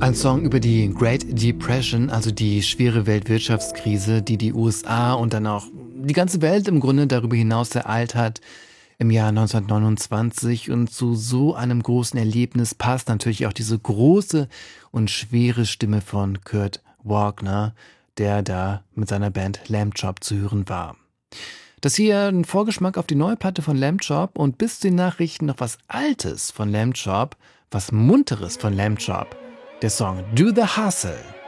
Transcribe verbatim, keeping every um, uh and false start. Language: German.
Ein Song über die Great Depression, also die schwere Weltwirtschaftskrise, die die U S A und dann auch die ganze Welt im Grunde darüber hinaus ereilt hat im Jahr neunzehnhundertneunundzwanzig. Und zu so einem großen Erlebnis passt natürlich auch diese große und schwere Stimme von Kurt Wagner, der da mit seiner Band Lamb Chop zu hören war. Das hier ein Vorgeschmack auf die neue Platte von Lamb Chop und bis zu den Nachrichten noch was Altes von Lamb Chop, was Munteres von Lamb Chop. Der Song Do the Hustle.